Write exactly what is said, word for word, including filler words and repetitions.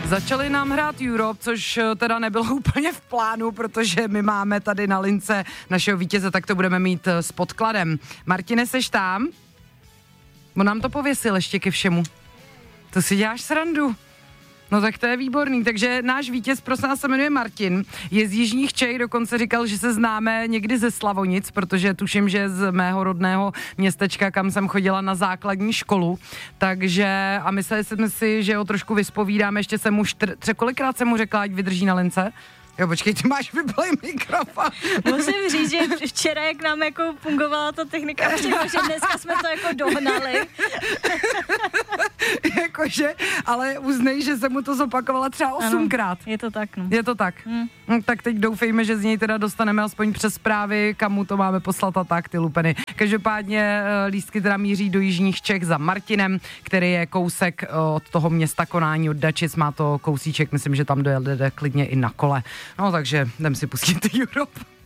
Začali nám hrát Europe, což teda nebylo úplně v plánu, protože my máme tady na lince našeho vítěze, tak to budeme mít s podkladem. Martine, seš tam? On nám to pověsil ještě ke všemu. To si děláš srandu. No tak to je výborný, takže náš vítěz prosím nás se jmenuje Martin, je z Jižních Čech, dokonce říkal, že se známe někdy ze Slavonic, protože tuším, že z mého rodného městečka, kam jsem chodila na základní školu, takže a mysleli jsme si, že ho trošku vyspovídáme, ještě jsem mu štr, tře, kolikrát jsem mu řekla, ať vydrží na lince. Jo, počkej, ty máš vyplej mikrofon. Musím říct, že včera, jak nám jako fungovala ta technika, že dneska jsme to jako dohnali. Jakože, ale uznej, že jsem mu to zopakovala třeba osmkrát. Je to tak, no. Je to tak. Hmm. No, tak teď doufejme, že z něj teda dostaneme aspoň přes zprávy, kam mu to máme poslat a tak, ty lupeny. Každopádně lístky teda míří do Jižních Čech za Martinem, který je kousek od toho města Konání, od Dačic, má to kousíček, myslím, že tam dojede klidně i na kole. No takže jdem si pustit Europe.